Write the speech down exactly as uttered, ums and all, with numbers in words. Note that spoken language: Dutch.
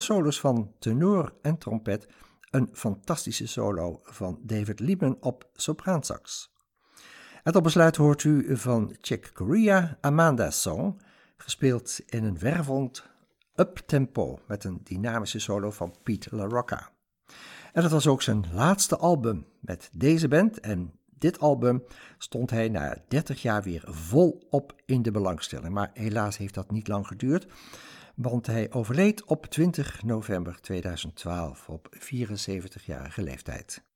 solos van tenor en trompet een fantastische solo van David Liebman op sopraansax. En tot besluit hoort u van Chick Corea Amanda's Song, gespeeld in een wervelend uptempo met een dynamische solo van Pete LaRocca. En dat was ook zijn laatste album met deze band en dit album stond hij na dertig jaar weer volop in de belangstelling. Maar helaas heeft dat niet lang geduurd, want hij overleed op twintig november tweeduizend twaalf op vierenzeventigjarige leeftijd.